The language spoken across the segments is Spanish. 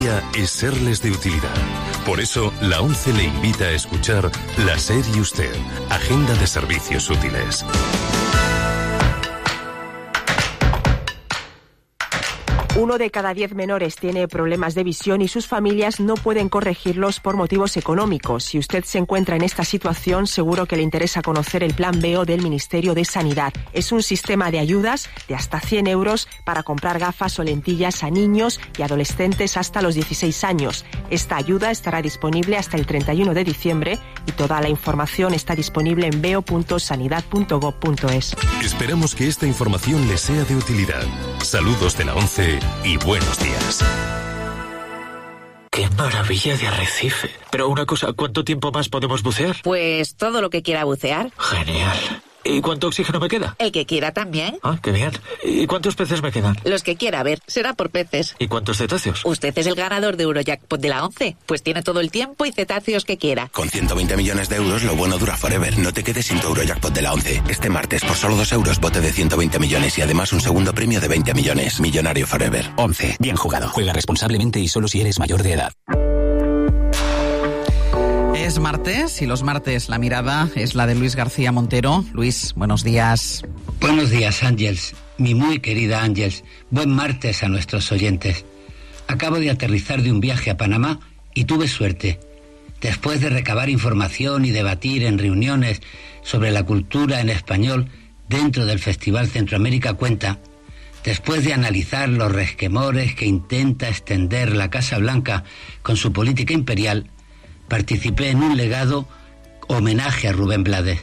Es serles de utilidad. Por eso, la ONCE le invita a escuchar La SER y Usted, Agenda de Servicios Útiles. Uno de cada 10 menores tiene problemas de visión y sus familias no pueden corregirlos por motivos económicos. Si usted se encuentra en esta situación, seguro que le interesa conocer el Plan BEO del Ministerio de Sanidad. Es un sistema de ayudas de hasta 100 euros para comprar gafas o lentillas a niños y adolescentes hasta los 16 años. Esta ayuda estará disponible hasta el 31 de diciembre y toda la información está disponible en beo.sanidad.gov.es. Esperamos que esta información le sea de utilidad. Saludos de la ONCE y buenos días. ¡Qué maravilla de arrecife! Pero una cosa, ¿cuánto tiempo más podemos bucear? Pues todo lo que quiera bucear. Genial. ¿Y cuánto oxígeno me queda? El que quiera también. Ah, qué bien. ¿Y cuántos peces me quedan? Los que quiera, a ver, será por peces. ¿Y cuántos cetáceos? Usted es el ganador de Eurojackpot de la ONCE. Pues tiene todo el tiempo y cetáceos que quiera. Con 120 millones de euros, lo bueno dura forever. No te quedes sin tu Eurojackpot de la ONCE. Este martes, por solo 2 euros, bote de 120 millones y además un segundo premio de 20 millones. Millonario forever. ONCE. Bien jugado. Juega responsablemente y solo si eres mayor de edad. Es martes y los martes la mirada es la de Luis García Montero. Luis, buenos días. Buenos días, Ángels. Mi muy querida Ángels. Buen martes a nuestros oyentes. Acabo de aterrizar de un viaje a Panamá y tuve suerte. Después de recabar información y debatir en reuniones sobre la cultura en español dentro del Festival Centroamérica Cuenta, después de analizar los resquemores que intenta extender la Casa Blanca con su política imperial, participé en un legado homenaje a Rubén Blades.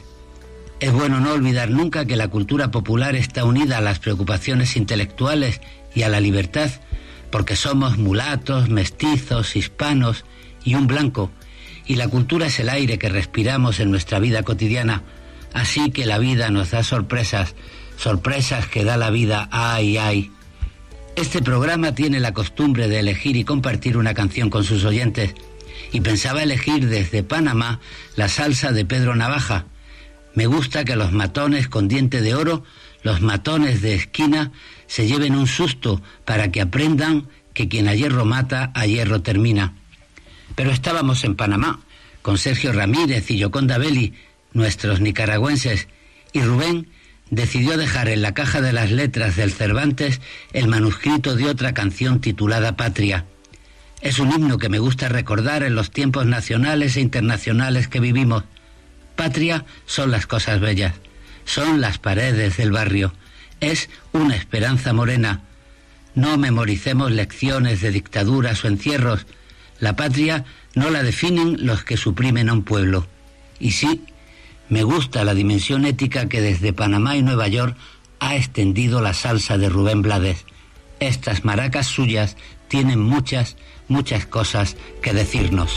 Es bueno no olvidar nunca que la cultura popular está unida a las preocupaciones intelectuales y a la libertad, porque somos mulatos, mestizos, hispanos y un blanco, y la cultura es el aire que respiramos en nuestra vida cotidiana, así que la vida nos da sorpresas, sorpresas que da la vida, ay, ay. Este programa tiene la costumbre de elegir y compartir una canción con sus oyentes, y pensaba elegir desde Panamá la salsa de Pedro Navaja. Me gusta que los matones con diente de oro, los matones de esquina, se lleven un susto para que aprendan que quien a hierro mata, a hierro termina. Pero estábamos en Panamá, con Sergio Ramírez y Yoconda Belli, nuestros nicaragüenses, y Rubén decidió dejar en la caja de las letras del Cervantes el manuscrito de otra canción titulada Patria. Es un himno que me gusta recordar en los tiempos nacionales e internacionales que vivimos. Patria son las cosas bellas, son las paredes del barrio, es una esperanza morena. No memoricemos lecciones de dictaduras o encierros. La patria no la definen los que suprimen a un pueblo. Y sí, me gusta la dimensión ética que desde Panamá y Nueva York ha extendido la salsa de Rubén Blades. Estas maracas suyas tienen muchas cosas que decirnos.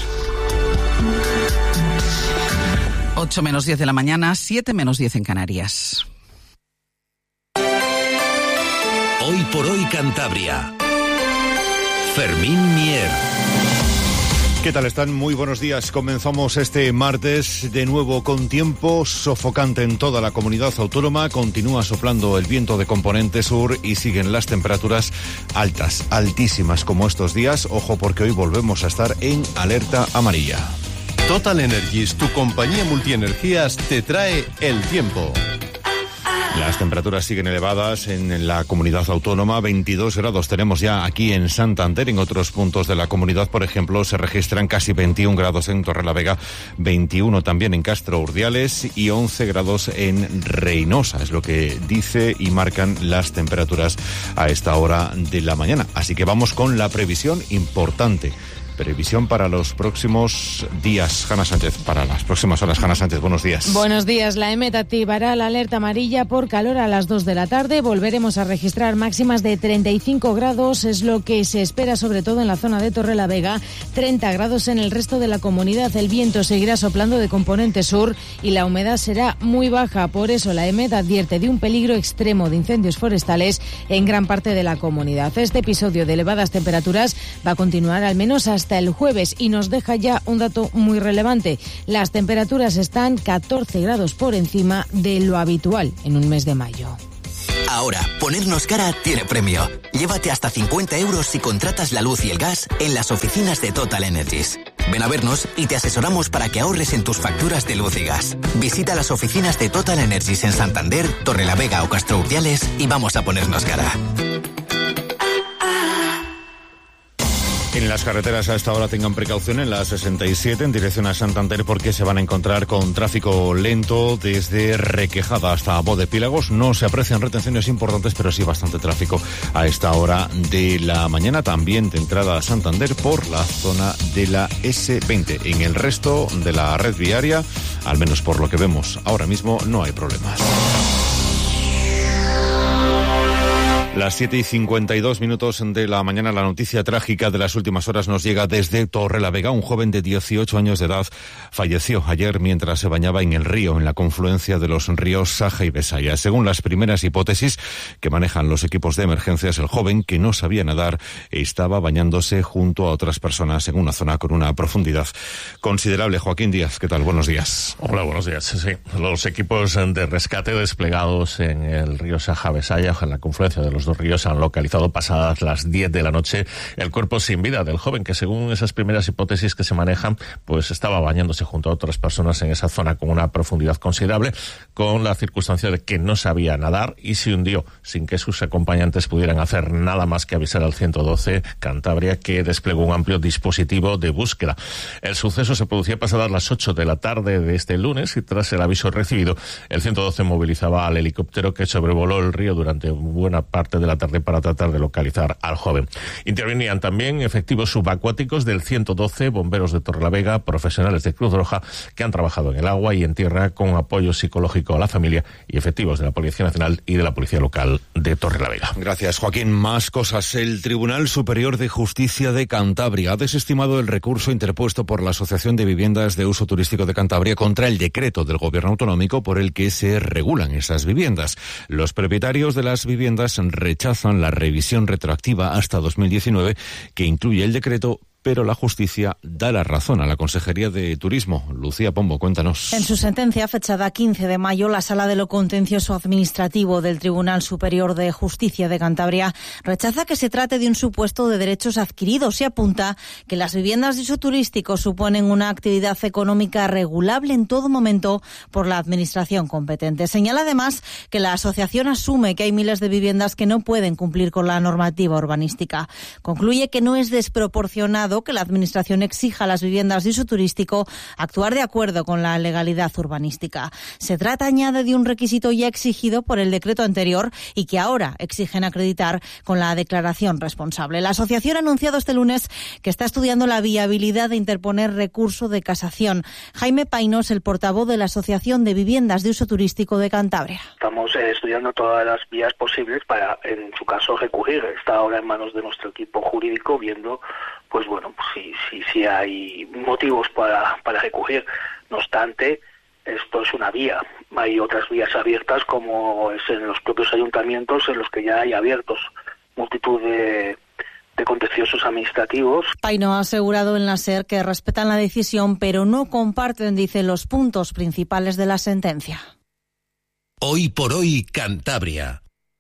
8 menos 10 de la mañana, 7 menos 10 en Canarias. Hoy por hoy Cantabria. Fermín Mier. ¿Qué tal están? Muy buenos días. Comenzamos este martes de nuevo con tiempo sofocante en toda la comunidad autónoma. Continúa soplando el viento de componente sur y siguen las temperaturas altas, altísimas como estos días. Ojo porque hoy volvemos a estar en alerta amarilla. Total Energies, tu compañía multienergías, te trae el tiempo. Las temperaturas siguen elevadas en la comunidad autónoma. 22 grados tenemos ya aquí en Santander. En otros puntos de la comunidad, por ejemplo, se registran casi 21 grados en Torrelavega, 21 también en Castro Urdiales y 11 grados en Reynosa. Es lo que dice y marcan las temperaturas a esta hora de la mañana. Así que vamos con la previsión importante. Previsión para los próximos días, Hanna Sánchez, para las próximas horas. Hanna Sánchez, buenos días. Buenos días. La EMET activará la alerta amarilla por calor a las 2 de la tarde. Volveremos a registrar máximas de 35 grados, es lo que se espera sobre todo en la zona de Torrelavega, 30 grados en el resto de la comunidad. El viento seguirá soplando de componente sur y la humedad será muy baja. Por eso la EMET advierte de un peligro extremo de incendios forestales en gran parte de la comunidad. Este episodio de elevadas temperaturas va a continuar al menos hasta el jueves y nos deja ya un dato muy relevante. Las temperaturas están 14 grados por encima de lo habitual en un mes de mayo. Ahora, ponernos cara tiene premio. Llévate hasta 50 euros si contratas la luz y el gas en las oficinas de Total Energies. Ven a vernos y te asesoramos para que ahorres en tus facturas de luz y gas. Visita las oficinas de Total Energies en Santander, Torrelavega o Castro Urdiales y vamos a ponernos cara. En las carreteras a esta hora tengan precaución en la 67 en dirección a Santander porque se van a encontrar con tráfico lento desde Requejada hasta Bodepílagos. No se aprecian retenciones importantes, pero sí bastante tráfico a esta hora de la mañana. También de entrada a Santander por la zona de la S20. En el resto de la red viaria, al menos por lo que vemos ahora mismo, no hay problemas. Las 7:52 de la mañana, la noticia trágica de las últimas horas nos llega desde Torrelavega. Un joven de 18 años de edad falleció ayer mientras se bañaba en el río, en la confluencia de los ríos Saja y Besaya. Según las primeras hipótesis que manejan los equipos de emergencias, el joven, que no sabía nadar, estaba bañándose junto a otras personas en una zona con una profundidad considerable. Joaquín Díaz, ¿qué tal? Buenos días. Hola, buenos días. Sí, los equipos de rescate desplegados en el río Saja Besaya, en la confluencia de los dos ríos, han localizado pasadas las 10 de la noche el cuerpo sin vida del joven que, según esas primeras hipótesis que se manejan, pues estaba bañándose junto a otras personas en esa zona con una profundidad considerable, con la circunstancia de que no sabía nadar y se hundió sin que sus acompañantes pudieran hacer nada más que avisar al 112 Cantabria, que desplegó un amplio dispositivo de búsqueda. El suceso se producía pasadas las 8 de la tarde de este lunes y tras el aviso recibido, el 112 movilizaba al helicóptero que sobrevoló el río durante buena parte de la tarde para tratar de localizar al joven. Intervenían también efectivos subacuáticos del 112, bomberos de Torrelavega, profesionales de Cruz Roja que han trabajado en el agua y en tierra con apoyo psicológico a la familia, y efectivos de la Policía Nacional y de la Policía Local de Torrelavega. Gracias, Joaquín. Más cosas. El Tribunal Superior de Justicia de Cantabria ha desestimado el recurso interpuesto por la Asociación de Viviendas de Uso Turístico de Cantabria contra el decreto del Gobierno autonómico por el que se regulan esas viviendas. Los propietarios de las viviendas rechazan la revisión retroactiva hasta 2019 que incluye el decreto, pero la justicia da la razón a la Consejería de Turismo. Lucía Pombo, cuéntanos. En su sentencia, fechada 15 de mayo, la Sala de lo Contencioso Administrativo del Tribunal Superior de Justicia de Cantabria rechaza que se trate de un supuesto de derechos adquiridos y apunta que las viviendas de uso turístico suponen una actividad económica regulable en todo momento por la Administración competente. Señala además que la asociación asume que hay miles de viviendas que no pueden cumplir con la normativa urbanística. Concluye que no es desproporcionado que la Administración exija a las viviendas de uso turístico actuar de acuerdo con la legalidad urbanística. Se trata, añade, de un requisito ya exigido por el decreto anterior y que ahora exigen acreditar con la declaración responsable. La asociación ha anunciado este lunes que está estudiando la viabilidad de interponer recurso de casación. Jaime Painos, el portavoz de la Asociación de Viviendas de Uso Turístico de Cantabria. Estamos estudiando todas las vías posibles para, en su caso, recurrir. Está ahora en manos de nuestro equipo jurídico viendo pues bueno, si hay motivos para recurrir. No obstante, esto es una vía. Hay otras vías abiertas, como es en los propios ayuntamientos, en los que ya hay abiertos multitud de contenciosos administrativos. Paino ha asegurado en la SER que respetan la decisión, pero no comparten, dice, los puntos principales de la sentencia. Hoy por hoy, Cantabria.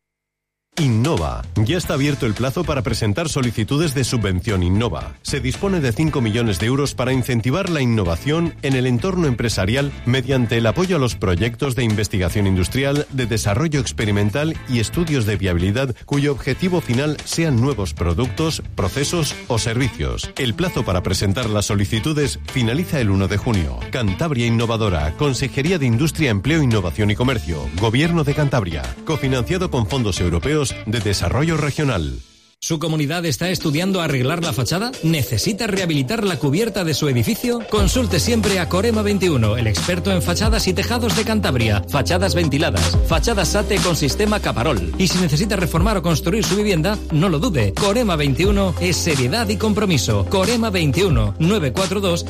Innova. Ya está abierto el plazo para presentar solicitudes de subvención Innova. Se dispone de 5 millones de euros para incentivar la innovación en el entorno empresarial mediante el apoyo a los proyectos de investigación industrial, de desarrollo experimental y estudios de viabilidad cuyo objetivo final sean nuevos productos, procesos o servicios. El plazo para presentar las solicitudes finaliza el 1 de junio. Cantabria Innovadora, Consejería de Industria, Empleo, Innovación y Comercio, Gobierno de Cantabria, cofinanciado con fondos europeos de Desarrollo Regional. ¿Su comunidad está estudiando arreglar la fachada? ¿Necesita rehabilitar la cubierta de su edificio? Consulte siempre a Corema 21, el experto en fachadas y tejados de Cantabria. Fachadas ventiladas, fachadas SATE con sistema Caparol. Y si necesita reformar o construir su vivienda, no lo dude. Corema 21 es seriedad y compromiso. Corema 21, 942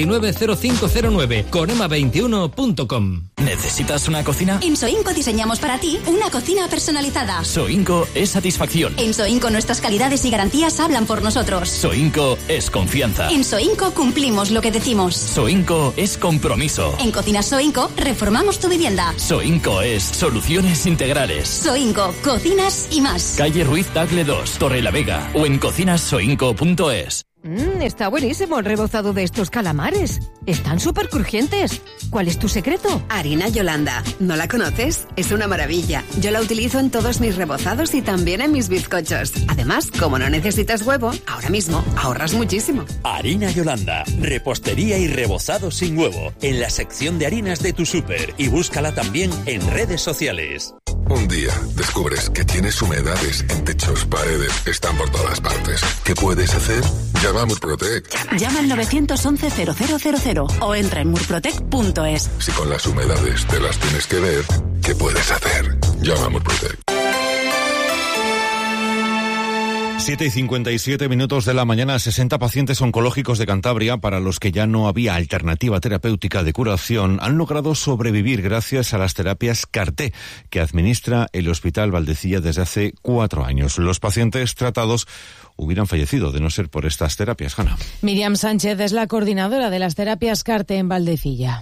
790509. Corema21.com. ¿Necesitas una cocina? En Soinco diseñamos para ti una cocina personalizada. Soinco es satisfacción. En Soinco nuestras Nuestras calidades y garantías hablan por nosotros. Soinco es confianza. En Soinco cumplimos lo que decimos. Soinco es compromiso. En Cocinas Soinco reformamos tu vivienda. Soinco es soluciones integrales. Soinco, cocinas y más. Calle Ruiz Tagle 2, Torrelavega o en cocinassoinco.es. Está buenísimo el rebozado de estos calamares. Están súper crujientes. ¿Cuál es tu secreto? Harina Yolanda. ¿No la conoces? Es una maravilla. Yo la utilizo en todos mis rebozados y también en mis bizcochos. Además, como no necesitas huevo, ahora mismo ahorras muchísimo. Harina Yolanda. Repostería y rebozado sin huevo. En la sección de harinas de tu súper. Y búscala también en redes sociales. Un día descubres que tienes humedades en techos, paredes, están por todas partes. ¿Qué puedes hacer? Llama a Murprotec. Llama al 911-0000 o entra en murprotec.es. Si con las humedades te las tienes que ver, ¿qué puedes hacer? Llama a Murprotec. 7:57 de la mañana. 60 pacientes oncológicos de Cantabria, para los que ya no había alternativa terapéutica de curación, han logrado sobrevivir gracias a las terapias CAR-T que administra el Hospital Valdecilla desde hace 4 años. Los pacientes tratados hubieran fallecido de no ser por estas terapias. Hanna. Miriam Sánchez es la coordinadora de las terapias CAR-T en Valdecilla.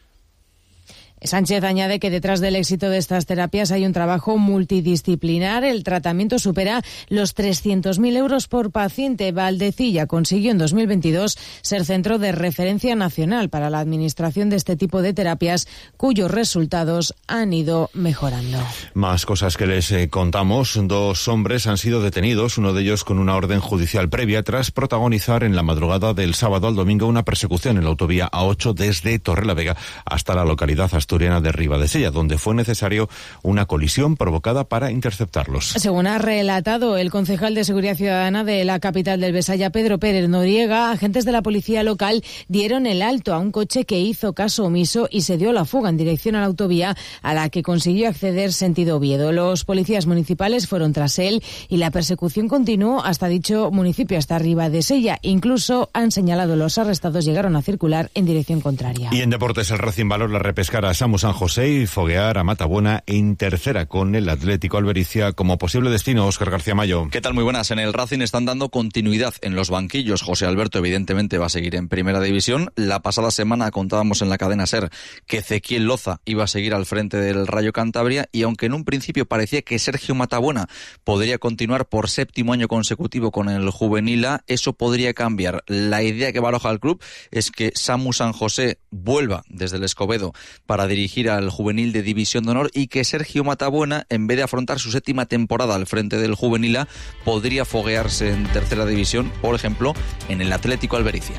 Sánchez añade que detrás del éxito de estas terapias hay un trabajo multidisciplinar. El tratamiento supera los 300.000 euros por paciente. Valdecilla consiguió en 2022 ser centro de referencia nacional para la administración de este tipo de terapias, cuyos resultados han ido mejorando. Más cosas que les contamos. 2 hombres han sido detenidos, uno de ellos con una orden judicial previa, tras protagonizar en la madrugada del sábado al domingo una persecución en la autovía A8 desde Torrelavega hasta la localidad asturiana de Ribadesella, donde fue necesario una colisión provocada para interceptarlos. Según ha relatado el concejal de Seguridad Ciudadana de la capital del Besaya, Pedro Pérez Noriega, agentes de la policía local dieron el alto a un coche que hizo caso omiso y se dio la fuga en dirección a la autovía, a la que consiguió acceder sentido Oviedo. Los policías municipales fueron tras él y la persecución continuó hasta dicho municipio, hasta Ribadesella. Incluso han señalado los arrestados llegaron a circular en dirección contraria. Y en deportes, el Racing valora la repescar a Samu San José y foguear a Matabuena en tercera, con el Atlético Albericia como posible destino. Óscar García Mayo. ¿Qué tal? Muy buenas. En el Racing están dando continuidad en los banquillos. José Alberto evidentemente va a seguir en primera división. La pasada semana contábamos en la cadena SER que Ezequiel Loza iba a seguir al frente del Rayo Cantabria, y aunque en un principio parecía que Sergio Matabuena podría continuar por 7º año consecutivo con el Juvenil A, eso podría cambiar. La idea que baraja el club es que Samu San José vuelva desde el Escobedo para dirigir al juvenil de División de Honor, y que Sergio Matabuena, en vez de afrontar su 7ª temporada al frente del Juvenil A, podría foguearse en tercera división, por ejemplo, en el Atlético Albericia.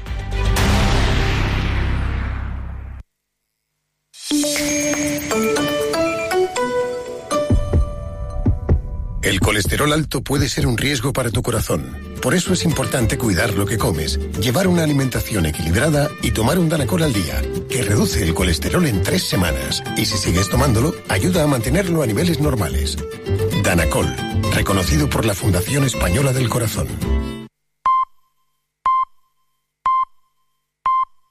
El colesterol alto puede ser un riesgo para tu corazón. Por eso es importante cuidar lo que comes, llevar una alimentación equilibrada y tomar un Danacol al día, que reduce el colesterol en 3 semanas. Y si sigues tomándolo, ayuda a mantenerlo a niveles normales. Danacol, reconocido por la Fundación Española del Corazón.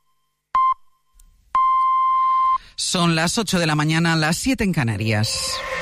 Son las 8 de la mañana, las 7 en Canarias.